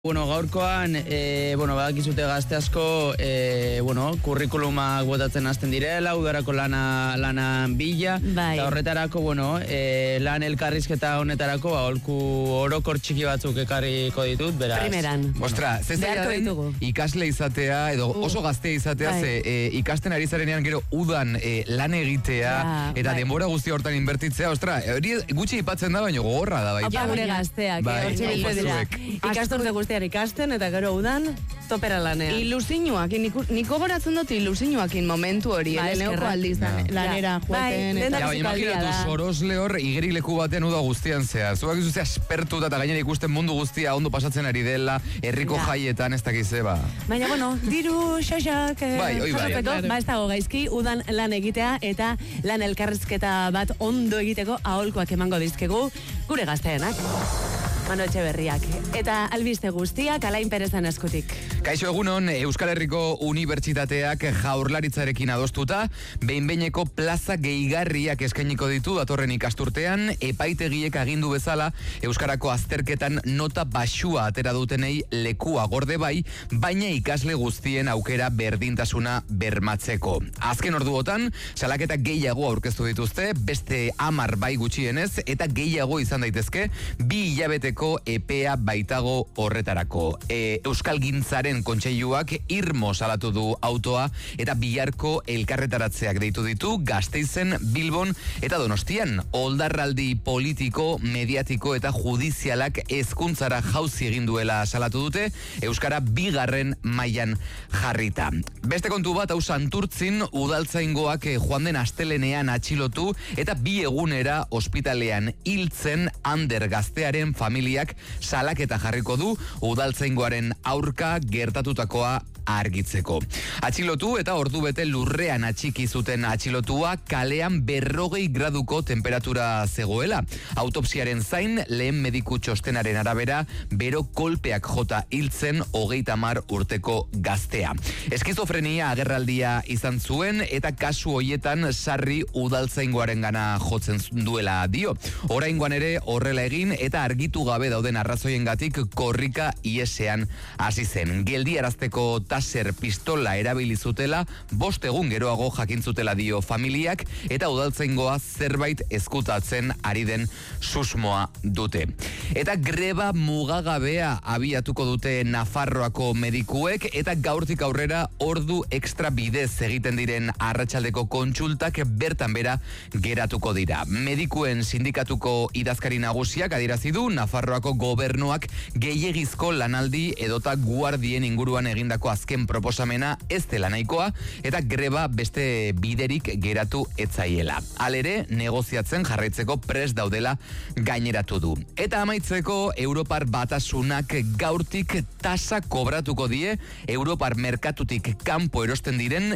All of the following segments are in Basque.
Gaurkoan, badakizute gazte asko, kurrikulumak botatzen hasten direla, udarako lana bila, eta horretarako, lan elkarrizketa honetarako, aholku orokor txiki batzuk ekarriko ditut, beraz. Primeran. Ostra, zezaila den ikasle izatea, edo oso gaztea izatea, ikasten ari zarenean gero udan lan egitea, eta denbora guztia hortan inbertitzea, ostra, hori gutxi ipatzen da, baina gogorra da, bai. Opa gure gazteak, hortxe bildu dira. Ikasturte guztiak ikasten eta gero udan topera lanean. Ilusinuakin, niko goratzen dut ilusinuakin momentu hori, leheneko aldizan, lanera joaten. Imaginatu Sorosle hor igerileku batean uda guztian zea. Zuak izuzea espertuta eta gainera ikusten mundu guztia ondo pasatzen ari dela, herriko jaietan ez dakize, ba. Baina, diru, xaxak, ez dago gaizki, udan lan egitea eta lan elkarrizketa bat ondo egiteko aholkoak emango dizkegu gure gazteenak. Mano Etxeberriak. Eta albiste guztiak Alain Perezan eskutik. Kaixo egunon, Euskal Herriko Unibertsitateak Jaurlaritzarekin adostuta, behin-behineko plaza gehigarriak eskainiko ditu datorren ikasturtean, epaitegiek agindu bezala, Euskarako azterketan nota baxua atera dutenei lekua gorde bai, baina ikasle guztien aukera berdintasuna bermatzeko. Azken orduotan, salaketa gehiago aurkeztu dituzte, beste 10 bai gutxienez, eta gehiago izan daitezke, 2 hilabeteko epea baitago horretarako. Euskalgintzaren kontseiluak irmo salatu du autoa eta biharko elkarretaratzeak deitu ditu Gasteizen, Bilbon eta Donostian. Oldarraldi politiko, mediatiko eta judizialak hezkuntzara jauzi egin duela salatu dute, Euskara 2. mailan jarrita. Beste kontu bat, hau Santurtzin udaltzaingoak joan den astelenean atxilotu eta 2 egunera ospitalean hiltzen Ander gaztearen familiak salaketa jarriko du udaltzaingoaren aurka gertatutakoa argitzeko. Atxilotu eta ordu bete lurrean atxiki zuten atxilotua kalean 40 graduko temperatura zegoela. Autopsiaren zain lehen mediku txostenaren arabera bero kolpeak jota hiltzen 30 urteko gaztea. Eskizofrenia agerraldia izan zuen eta kasu hoietan sarri udaltzaingoaren gana jotzen duela dio. Oraingoan ere horrela egin eta argitu gabe dauden arrazoiengatik korrika iesean hasi zen. Geldiarazteko taser pistola erabili zutela 5 egun geroago jakintzutela dio familiak eta udaltzaingoa zerbait ezkutatzen ari den susmoa dute. Eta greba mugagabea abiatuko dute Nafarroako medikuek eta gaurtik aurrera ordu extra bidez egiten diren arratsaldeko kontsultak bertan bera geratuko dira. Medikuen sindikatuko idazkari nagusiak adierazi du Nafarroako gobernuak gehiegizko lanaldi edota guardien inguruan egindako azken proposamena ez dela nahikoa eta greba beste biderik geratu etzaiela. Halere, negoziatzen jarraitzeko prest daudela gaineratu du. Eta amaitzeko, Europar Batasunak gaurtik tasa kobratuko die Europar merkatutik kanpo erosten diren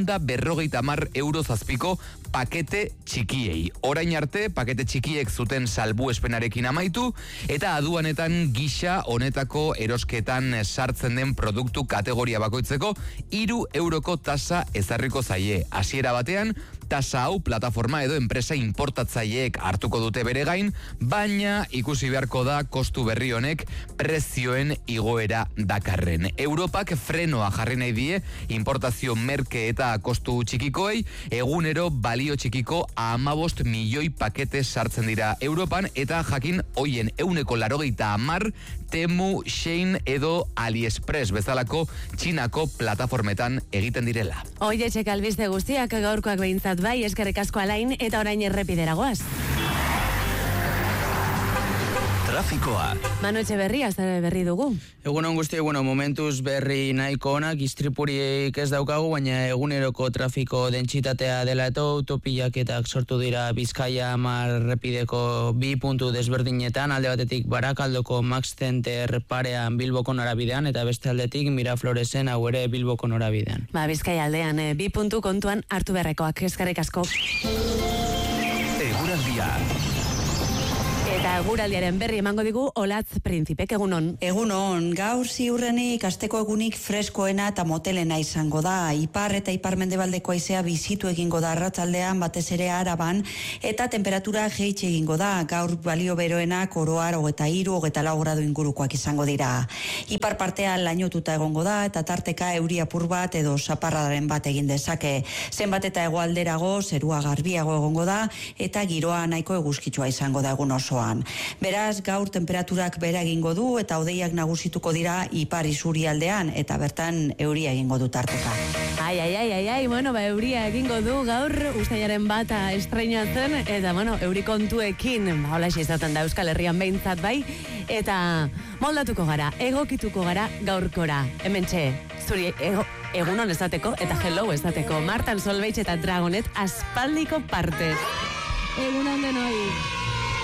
150 euro zazpiko pakete txikiei. Orain arte, pakete txikiek zuten salbuespenarekin amaitu eta aduanetan gisa honetako erosketan sartzen den produktu kategoria bakoitzeko 3 euroko tasa ezarriko zaie. Hasiera batean, tasa hau plataforma edo enpresa importatzaileek hartuko dute bere gain, baina ikusi beharko da kostu berri honek prezioen igoera dakarren. Europak frenoa jarri nahi die importazio merke eta kostu txikikoei, egunero balio txikiko 15 milioi pakete sartzen dira Europan eta jakin hoien 180 Temu, Shein edo AliExpress bezalako Txinako plataformetan egiten direla. Oie txek albiste guztiak gaurkoak behintzat bai, eskerrik asko Alain eta orain errepidera goaz. Trafikoa. Mano Etxeberria, zer berri dugu? Egunon guzti, momentuz berri nahiko onak, istripurik ez daukagu, baina eguneroko trafiko dentsitatea dela eta autopilaketak sortu dira Bizkaia errepideko 2 puntu desberdinetan, alde batetik Barakaldoko Max Center parean Bilboko norabidean, eta beste aldetik Mirafloresen hau ere Bilboko norabidean. Bizkaia aldean, 2 puntu kontuan hartu beharrekoak, eskerrik asko. Eguraldia. Eta guraldiaren berri emango digu Olatz Printzipek, egunon. Egunon, gaur ziurrenik asteko egunik freskoena eta motelena izango da. Ipar eta ipar-mendebaldeko haizea bizitu egingo da arratsaldean, batez ere Araban, eta temperatura jaitsi egingo da. Gaur balio beroenak oroar 23-24 gradu ingurukoak izango dira. Ipar partean lainotuta egongo da eta tarteka euri apur bat edo zaparradaren bat egin dezake. Zenbat eta hegoalderago zerua garbiago egongo da eta giroa nahiko eguzkitsua izango da egun osoan. Beraz, gaur temperaturak bera egingo du eta hodeiak nagusituko dira ipar isurialdean eta bertan euria egingo du tarteka. Bueno, euria egingo du gaur ustailaren bata estreinatzen eta euri kontuekin, holaxe izaten da Euskal Herrian behintzat bai, eta moldatuko gara, egokituko gara gaurkora. Hementxe, zuri egunon esateko eta hello esateko. Martan Solveig eta Dragonet aspaldiko partez. Egunon denoi.